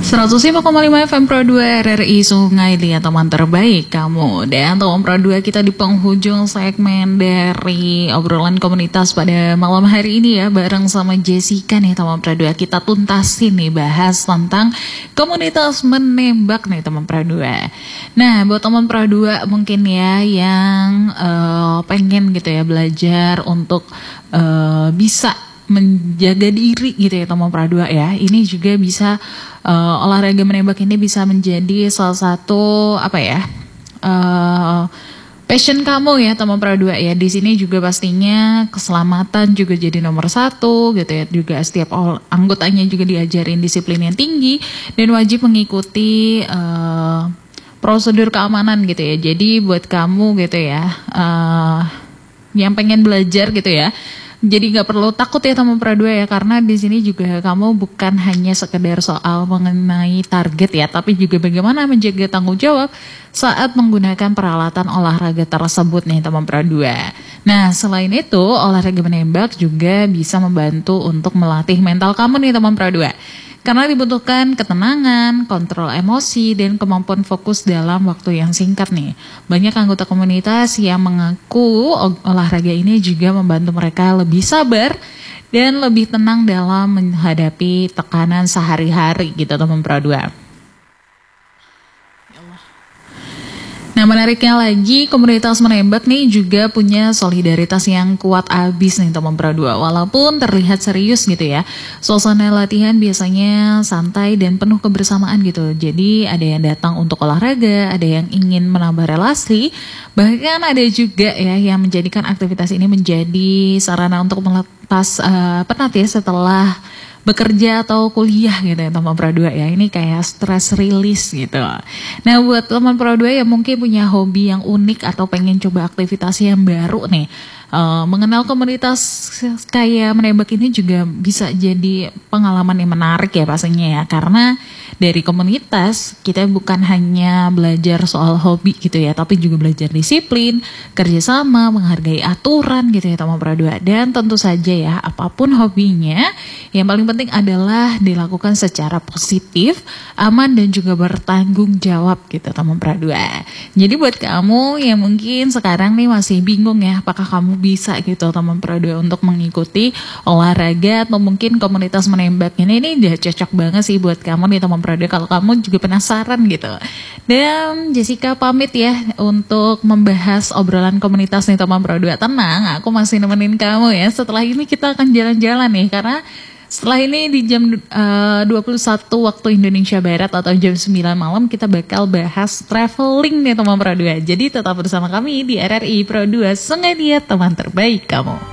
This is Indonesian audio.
105,5 FM Pro 2 RRI Sungai Liat, teman terbaik kamu. Dan teman Pro 2, kita di penghujung segmen dari obrolan komunitas pada malam hari ini ya, bareng sama Jessica nih teman Pro 2. Kita tuntasin nih, bahas tentang komunitas menembak nih teman Pro 2. Nah, buat teman Pro 2 mungkin ya yang pengen gitu ya belajar untuk bisa menjaga diri gitu ya teman Pro 2 ya. Ini juga bisa olahraga menembak ini bisa menjadi salah satu passion kamu ya teman Pro 2 ya. Di sini juga pastinya keselamatan juga jadi nomor satu gitu ya. Juga setiap anggotanya juga diajarin disiplin yang tinggi dan wajib mengikuti prosedur keamanan gitu ya. Jadi buat kamu gitu ya yang pengen belajar gitu ya, jadi nggak perlu takut ya teman Pro 2 ya, karena di sini juga kamu bukan hanya sekedar soal mengenai target ya, tapi juga bagaimana menjaga tanggung jawab saat menggunakan peralatan olahraga tersebut nih teman Pro 2. Nah, selain itu olahraga menembak juga bisa membantu untuk melatih mental kamu nih teman Pro 2. Karena dibutuhkan ketenangan, kontrol emosi, dan kemampuan fokus dalam waktu yang singkat nih. Banyak anggota komunitas yang mengaku olahraga ini juga membantu mereka lebih sabar dan lebih tenang dalam menghadapi tekanan sehari-hari gitu teman Pro 2. Nah, menariknya lagi, komunitas menembak nih juga punya solidaritas yang kuat abis nih teman Pro 2. Walaupun terlihat serius gitu ya, suasana latihan biasanya santai dan penuh kebersamaan gitu. Jadi ada yang datang untuk olahraga, ada yang ingin menambah relasi, bahkan ada juga ya yang menjadikan aktivitas ini menjadi sarana untuk melepas penat ya setelah bekerja atau kuliah gitu ya teman Pro 2 ya. Ini kayak stress release gitu. Nah, buat teman Pro 2 yang mungkin punya hobi yang unik atau pengen coba aktivitas yang baru nih, mengenal komunitas kayak menembak ini juga bisa jadi pengalaman yang menarik ya pastinya ya. Karena dari komunitas kita bukan hanya belajar soal hobi gitu ya, tapi juga belajar disiplin, kerjasama, menghargai aturan gitu ya teman Pro 2. Dan tentu saja ya, apapun hobinya, yang paling penting adalah dilakukan secara positif, aman, dan juga bertanggung jawab gitu teman Pro 2. Jadi buat kamu yang mungkin sekarang nih masih bingung ya, apakah kamu bisa gitu teman Pro 2 untuk mengikuti olahraga atau mungkin komunitas menembak ini udah cocok banget sih buat kamu nih teman Pro 2 kalau kamu juga penasaran gitu. Dan Jessica pamit ya untuk membahas obrolan komunitas nih teman Pro 2. Tenang, aku masih nemenin kamu ya. Setelah ini kita akan jalan-jalan nih, karena setelah ini di jam 21 waktu Indonesia Barat atau jam 9 malam kita bakal bahas traveling nih teman Pro 2. Jadi tetap bersama kami di RRI Pro 2 Sungai Liat, teman terbaik kamu.